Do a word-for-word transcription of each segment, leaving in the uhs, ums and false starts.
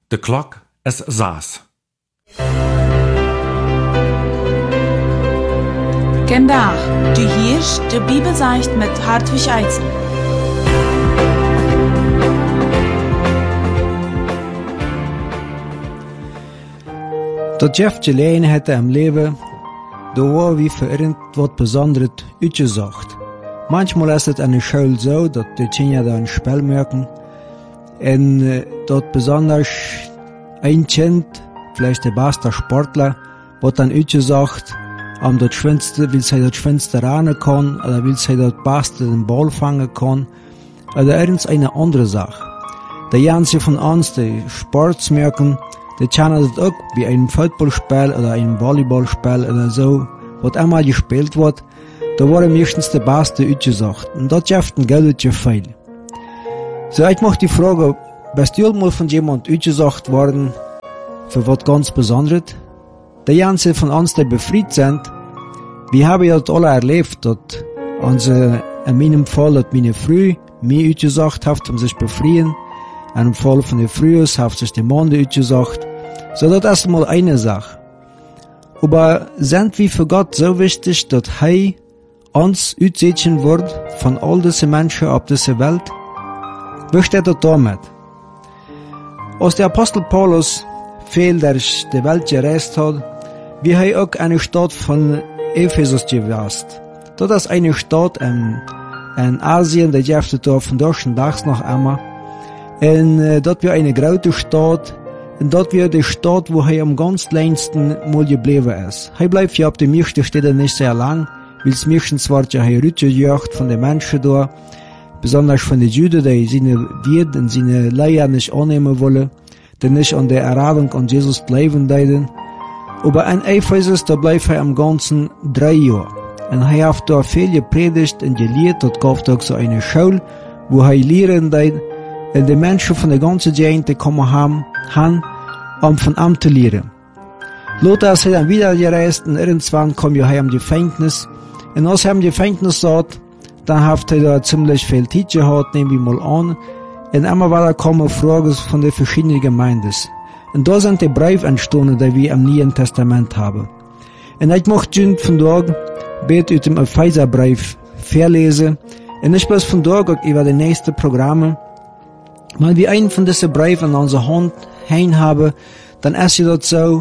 De klok is zes. Vandaag, du hörst de Bibelzeicht mit Hartwig Eitzel. Dat Jeff gelegenheid am Leben, da war wie für irgendwas Besonderes uitgezocht. Manchmal ist es an der Schule so, dass die Kinder da ein Spiel merken und äh, dort besonders ein Kind, vielleicht der beste Sportler, wird dann uitgezocht, um das Schwänzte, will sie das Schwänzte ranen kann, oder will sie das Beste den Ball fangen kann, oder irgendeine andere Sache. Die ganze von uns, die Sports merken, die kennen das auch wie ein Footballspiel oder ein Volleyballspiel oder so, was einmal gespielt wird, da wurde meistens der Beste uitgezocht. Und das schafft ein Geld viel. So, ich mach die Frage, bist du mal von jemand uitgezocht worden, für was ganz Besonderes? Die ganze von uns, die befreit sind, wir haben ja das alle erlebt, dass unsere, in meinem Fall, dass meine Frau mich uitgezocht hat, um sich zu befreien. In dem Fall von der Früh hat sich der Mann uitgezocht. So, das ist mal eine Sache. Aber sind wir für Gott so wichtig, dass er uns uitsetzen wird von all diesen Menschen auf dieser Welt? Wie steht das damit? Als der Apostel Paulus viel durch die Welt gereist hat, wie er auch eine Stadt von Ephesus gewesen. Das ist eine Stadt in, in Asien, die gibt es von deutschen Tags noch einmal. Und äh, dort war eine große Stadt, und dort war die Stadt, wo er am ganz längsten mal geblieben ist. Er bleibt ja auf der meisten Städte nicht sehr lang, weil es meistens wird ja er rüttegejagt von den Menschen da, besonders von den Juden, die seine Wert und seine Leier nicht annehmen wollen, die nicht an der Erinnerung an Jesus bleiben leiden. Aber in Ephesus, da bleibt er am ganzen drei Jahre. Und er hat da viel gepredigt und gelehrt, dort gab es auch so eine Schule, wo er lehren leid. Und die Menschen von der ganzen Gegend kommen haben, han, um von ihm zu lehren. Lothar ist dann wieder gereist und irgendwann kam er im Gefängnis. Und als er im Gefängnis saß, dann hat er da ziemlich viel Zeit gehabt, nehmen wir mal an. Und immer war da kommen Fragen von den verschiedenen Gemeinden. Und da sind die Briefe entstanden, die wir im Neuen Testament haben. Und ich möchte von dort bet aus dem Epheserbrief verlesen. Und nicht bloß von dort, auch über die nächsten Programme. Wenn wir einen von diesen Briefen in unserer Hand hin haben, dann ist es das so,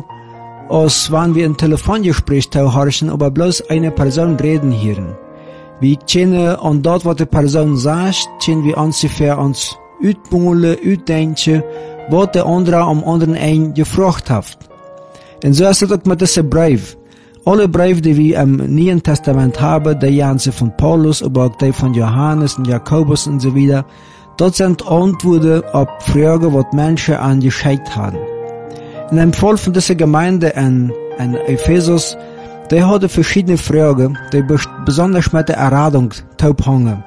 als wenn wir ein Telefongespräch hören, aber bloß eine Person reden hören. Wir können an dort, was die Person sagt, können wir ungefähr uns uitmalen, uitdenken, was der andere am anderen einen gefragt hat. Und so ist es auch mit diesem Brief. Alle Briefe, die wir im Neuen Testament haben, die ganze von Paulus, aber auch die von Johannes und Jakobus und so weiter, dort sind Antworten auf Fragen, die Menschen angeschickt haben. In einem Fall von dieser Gemeinde in, in Ephesus, die hatten verschiedene Fragen, die besonders mit der Erradung zusammenhängen.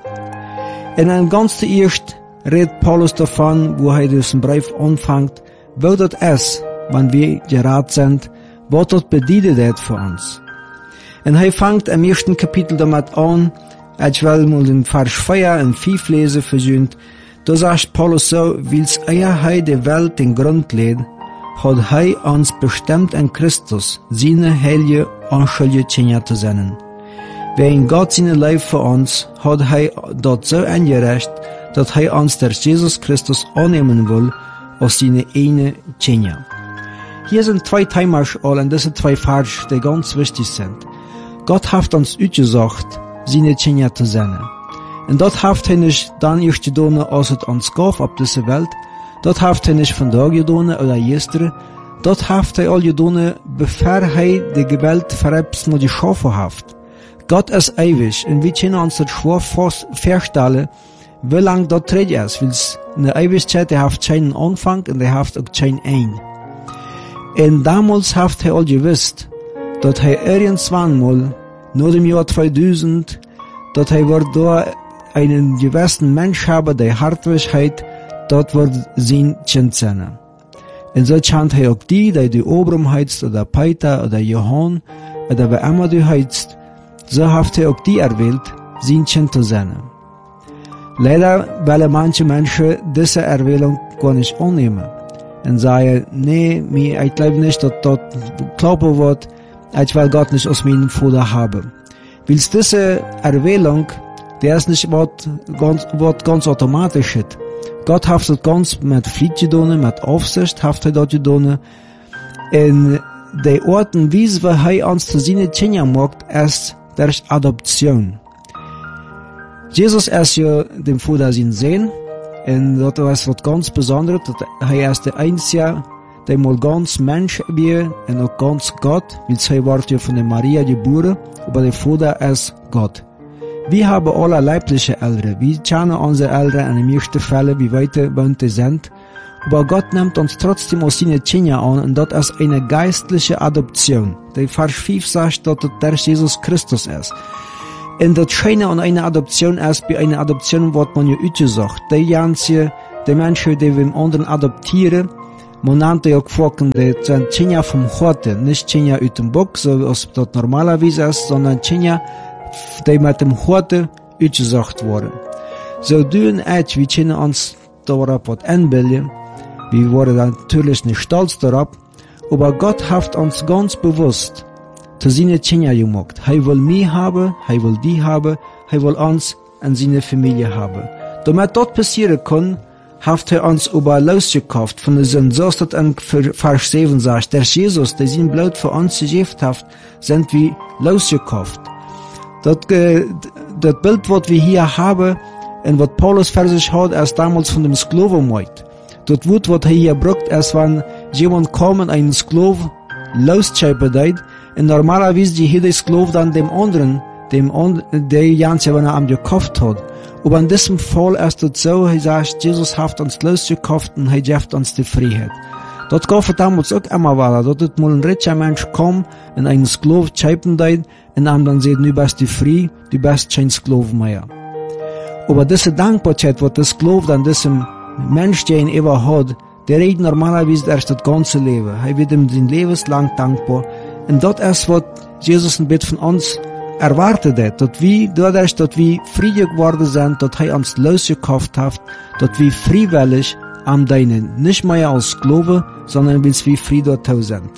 In einem ganz erst redet Paulus davon, wo er diesen Brief anfängt, wo das ist, wenn wir gerat sind, was das bedeutet für uns. Und er fängt im ersten Kapitel damit an, ich will mal den Vers vier und fünf lesen versucht. Da sagt Paulus so, wils er hei der Welt den Grund legt, hat hei uns bestimmt in Christus, seine heilige, unschuldige Kinder zu sein. Wegen Gott seine Leib für uns, hat hei dort so eingereicht, dass hei uns der Jesus Christus annehmen will, als seine eine Kinder. Hier sind zwei Themen all, und diese zwei Verse, die ganz wichtig sind. Gott hat uns ausgesucht, seine Kinder zu sein. Und dort hat er nicht dann erst getan, als es uns gab auf dieser Welt. Dort hat er nicht von da getan oder gestern. Dort hat er all getan, bevor er die Welt verabs nur geschaffen hat. Gott ist ewig, und wir können uns das schwer vorstellen, wie lang das trägt ist, weil es eine Ewigkeit, der hat keinen Anfang und der hat auch kein Ende. Und damals hat er all gewusst, dass er irgendwann mal, nur im Jahr zweitausend, dass er wird da einen gewissen Mensch haben, der Hartwigkeit, dort wird sein Kind sein. Und so scheint er auch die, die du Obram heizt, oder Peter, oder Johann, oder wer immer du heizt, so hat er auch die erwählt, sein Kind zu sein. Leider wollen manche Menschen diese Erwählung gar nicht annehmen. und sagen, nee, mir, ich glaube nicht, dass dort klappen wird, ich will Gott nicht aus meinem Vater haben. Weil diese Erwählung, der ist nicht was ganz, was ganz automatisch ist. Gott hat das ganz mit Pflicht getan, mit Aufsicht hat er das getan. In die Orten, wie er uns zu seinen Kindern macht, ist durch Adoption. Jesus ist ja dem Vater sein Sohn, und das ist was ganz Besonderes, er ist der Einzige, der mal ganz Mensch wird, und auch ganz Gott, weil er wird ja von der Maria geboren, aber der Vater ist Gott. Wir haben alle leibliche Eltern, wir kennen unsere Eltern in den meisten Fällen, wie weit wir sind, aber Gott nimmt uns trotzdem aus seinen Kindern an, und das ist eine geistliche Adoption. Der Vers fünf sagt, dass das der Jesus Christus ist. Und das Schöne an einer Adoption ist, bei einer Adoption wird man ja ausgesagt. Die ganze, die Menschen, die wir im anderen adoptieren, man nennt ja auch, die sind Kinder vom Horte, nicht Kinder aus dem Bock, so wie es das normalerweise ist, sondern Kinder, die mit dem Horte ausgesagt wurden. So du und ich, wir können uns darauf was einbilden, wir wurden natürlich nicht stolz darauf, aber Gott hat uns ganz bewusst zu seinen Kindern gemacht. Er will mich haben, er will die haben, er will uns und seine Familie haben. Damit das passieren kann, hat er uns aber losgekauft von der Sünde. So ist das in Vers sieben sagt, der Jesus, der sein Blut für uns gegeben hat, sind wir losgekauft. Das, äh, das Bild, was wir hier haben, und was Paulus für sich hat, ist damals von dem Sklavenmarkt. Das Wort, was er hier braucht, ist, wenn jemand kommt und einen Sklaven losschreiben hat, und normalerweise die jeder Sklave dann dem anderen, dem der ganze, wenn er am gekauft hat. Aber in diesem Fall ist es so, er sagt, Jesus hat uns losgekauft und er gibt uns die Freiheit. Das gab es damals auch immer weiter, dass mal ein reicher Mensch kommt und einen Sklave schreiben hat und einem dann sagt, du bist frei, du bist kein Sklave mehr. Aber diese Dankbarkeit, was der Sklave dann diesem Mensch, der ihn immer hat, der redet normalerweise erst das ganze Leben. Er wird ihm sein Lebenslang dankbar. Und das ist, was Jesus ein bisschen von uns erwartet hat, dass wir, dadurch, dass wir frei geworden sind, dass er uns losgekauft hat, dass wir freiwillig am Deinen, nicht mehr als Sklave, sondern weil wir frei dort sind.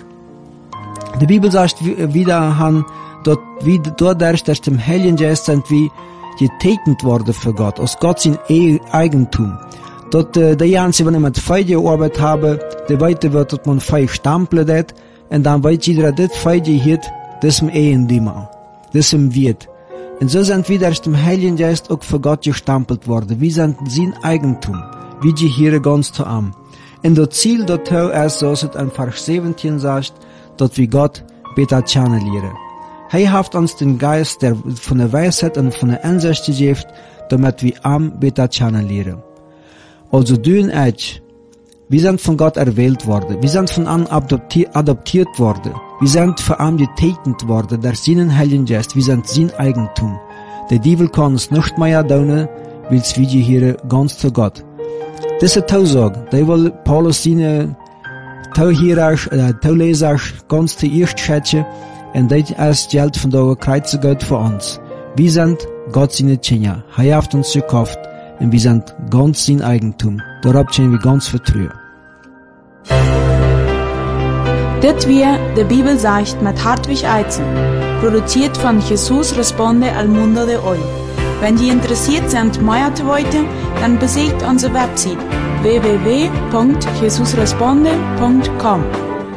Die Bibel sagt wieder, dass wir dadurch, dass dem Heiligen Geist sind wir getegnet worden für Gott, aus Gott sein Eigentum. Dass äh, der ganze, wenn ich mit Fei gearbeitet habe, der weiter wird, dass man Fei stempeln hat, und dann weiß jeder, dass das Fei hier, das ist ein Dima, das ist wird. Und so sind wir durch den Heiligen Geist auch für Gott gestempelt worden. Wir sind sein Eigentum, wie die hier ganz zu am. Und das Ziel dorthin ist, so es in Vers siebzehn sagt, dass wir Gott besser kennenlernen. Er hat uns den Geist der, von der Weisheit und von der Einsicht gegeben, damit wir am besser kennenlernen. Also du und ich, wir sind von Gott erwählt worden, wir sind von ihm adoptiert, adoptiert worden, wir sind für ihn getegnet worden, durch seinen Heiligen Geist, wir sind sein Eigentum. Der Teufel kann uns nicht mehr tun, weil wir hier ganz zu Gott. Diese Tausage, die will Paulus seine Tauhierers, äh, Tauleser ganz zuerst schätzen, und das ist Geld von der Kreuz Gott für uns. Wir sind Gott seine Kinder, er hat uns gekauft, und wir sind ganz sein Eigentum. Darauf können wir ganz vertrauen. Das wir die Bibel sagt mit Hartwig Eizen, produziert von Jesus Responde al Mundo de Hoy. Wenn Sie interessiert sind, mehr zu wissen, dann besucht unsere Website w w w punkt jesus responde punkt com.